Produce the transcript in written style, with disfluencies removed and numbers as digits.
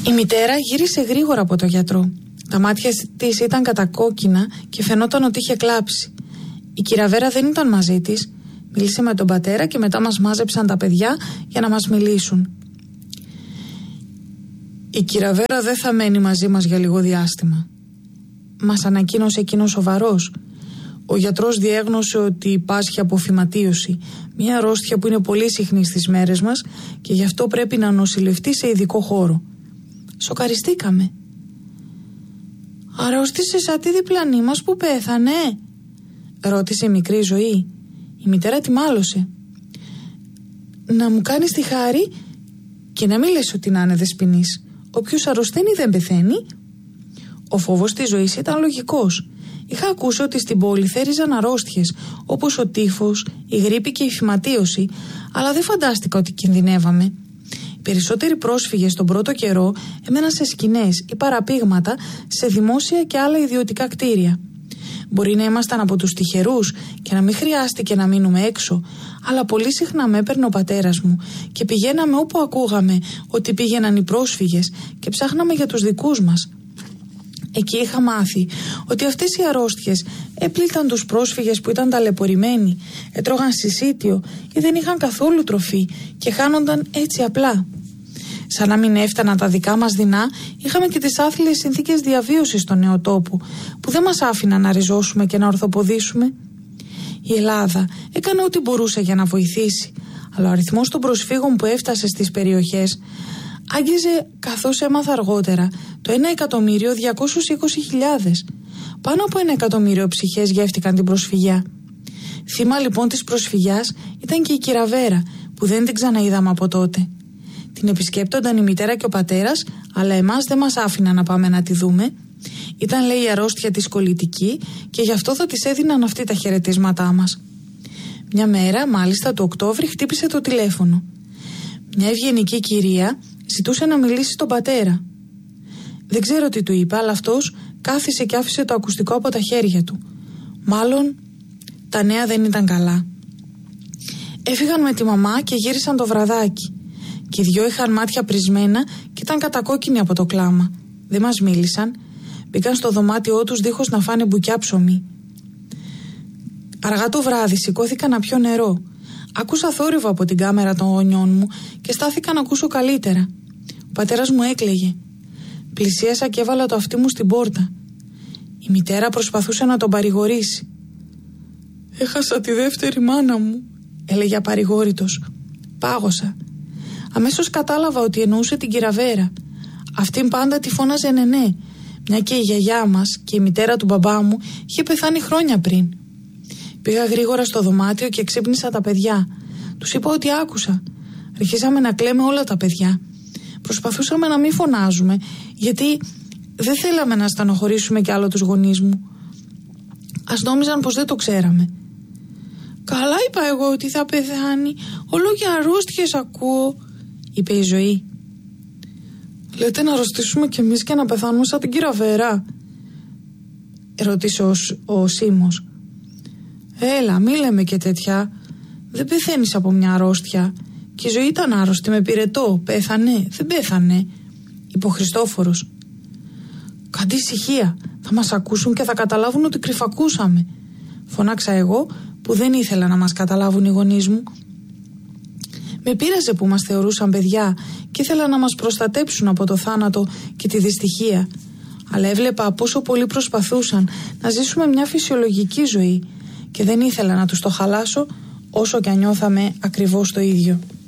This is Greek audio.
Η μητέρα γύρισε γρήγορα από το γιατρό. Τα μάτια της ήταν κατακόκκινα και φαινόταν ότι είχε κλάψει. Η κυρία Βέρα δεν ήταν μαζί της. Μίλησε με τον πατέρα και μετά μας μάζεψαν τα παιδιά για να μας μιλήσουν. Η κυρία Βέρα δεν θα μένει μαζί μας για λίγο διάστημα, μας ανακοίνωσε εκείνος σοβαρός. Ο γιατρός διέγνωσε ότι πάσχει από φυματίωση, μια αρρώστια που είναι πολύ συχνή στις μέρες μας και γι' αυτό πρέπει να νοσηλευτεί σε ειδικό χώρο. Σοκαριστήκαμε. «Αρρώστησε σαν τη διπλανή μας που πέθανε?» ρώτησε η μικρή Ζωή. Η μητέρα τη μάλωσε. «Να μου κάνεις τη χάρη και να μην λες ότι να είναι δεσποινής. Όποιος αρρωσταίνει δεν πεθαίνει». Ο φόβος της Ζωής ήταν λογικός. Είχα ακούσει ότι στην πόλη θέριζαν αρρώστιες όπως ο τύφος, η γρίπη και η φυματίωση, αλλά δεν φαντάστηκα ότι κινδυνεύαμε. Οι περισσότεροι πρόσφυγες τον πρώτο καιρό έμεναν σε σκηνές ή παραπήγματα σε δημόσια και άλλα ιδιωτικά κτίρια. Μπορεί να ήμασταν από τους τυχερούς και να μην χρειάστηκε να μείνουμε έξω, αλλά πολύ συχνά με έπαιρνε ο πατέρας μου και πηγαίναμε όπου ακούγαμε ότι πήγαιναν οι πρόσφυγες και ψάχναμε για τους δικούς μας. Εκεί είχα μάθει ότι αυτές οι αρρώστιες έπληταν τους πρόσφυγες που ήταν ταλαιπωρημένοι, έτρωγαν συσίτιο ή δεν είχαν καθόλου τροφή και χάνονταν έτσι απλά. Σαν να μην έφταναν τα δικά μας δεινά, είχαμε και τις άθλιες συνθήκες διαβίωσης στον νέο τόπο, που δεν μας άφηναν να ριζώσουμε και να ορθοποδήσουμε. Η Ελλάδα έκανε ό,τι μπορούσε για να βοηθήσει, αλλά ο αριθμός των προσφύγων που έφτασε στις περιοχές άγγιζε, καθώς έμαθα αργότερα, το 1.220.000. Πάνω από 1 εκατομμύριο ψυχές γεύτηκαν την προσφυγιά. Θύμα λοιπόν της προσφυγιάς ήταν και η κυρία Βέρα, που δεν την ξαναείδαμε από τότε. Την επισκέπτονταν η μητέρα και ο πατέρας, αλλά εμάς δεν μας άφηναν να πάμε να τη δούμε. Ήταν, λέει, η αρρώστια της κολλητική και γι' αυτό θα της έδιναν αυτή τα χαιρετίσματά μας. Μια μέρα, μάλιστα του Οκτώβρη, χτύπησε το τηλέφωνο. Μια ευγενική κυρία ζητούσε να μιλήσει στον πατέρα. Δεν ξέρω τι του είπε, αλλά αυτός κάθισε και άφησε το ακουστικό από τα χέρια του. Μάλλον τα νέα δεν ήταν καλά. Έφυγαν με τη μαμά και γύρισαν το βραδάκι. Και οι δυο είχαν μάτια πρισμένα και ήταν κατακόκκινοι από το κλάμα. Δεν μας μίλησαν. Μπήκαν στο δωμάτιό τους δίχως να φάνε μπουκιά ψωμί. Αργά το βράδυ σηκώθηκα να πιω νερό. Άκουσα θόρυβο από την κάμερα των γονιών μου και στάθηκα να ακούσω καλύτερα. Ο πατέρας μου έκλαιγε. Πλησίασα και έβαλα το αυτί μου στην πόρτα. Η μητέρα προσπαθούσε να τον παρηγορήσει. «Έχασα τη δεύτερη μάνα μου», έλεγε απαρηγόρητος. Πάγωσα. Αμέσως κατάλαβα ότι εννοούσε την κυρία Βέρα. Αυτήν πάντα τη φώναζε Νενέ, μια και η γιαγιά μας και η μητέρα του μπαμπά μου είχε πεθάνει χρόνια πριν. Πήγα γρήγορα στο δωμάτιο και ξύπνησα τα παιδιά. Τους είπα ότι άκουσα. Αρχίσαμε να κλαίμε όλα τα παιδιά. Προσπαθούσαμε να μην φωνάζουμε, γιατί δεν θέλαμε να στενοχωρήσουμε κι άλλο τους γονείς μου. Ας νόμιζαν πως δεν το ξέραμε. «Καλά είπα εγώ ότι θα πεθάνει. Όλο για αρρώστιες ακούω», είπε η Ζωή. «Λέτε να αρρωστήσουμε κι εμείς και να πεθάνουμε σαν την κυρία Βέρα?» ρώτησε ο Σίμος. «Έλα, μη λέμε και τέτοια. Δεν πεθαίνεις από μια αρρώστια. Και η Ζωή ήταν άρρωστη με πυρετό. Πέθανε, δεν πέθανε», είπε ο Χριστόφορος. «Κάντε ησυχία. Θα μας ακούσουν και θα καταλάβουν ότι κρυφακούσαμε», φωνάξα εγώ, που δεν ήθελα να μας καταλάβουν οι γονείς μου. Με πείραζε που μας θεωρούσαν παιδιά και ήθελα να μας προστατέψουν από το θάνατο και τη δυστυχία. Αλλά έβλεπα πόσο πολύ προσπαθούσαν να ζήσουμε μια φυσιολογική ζωή και δεν ήθελα να τους το χαλάσω, όσο κι αν νιώθαμε ακριβώς το ίδιο.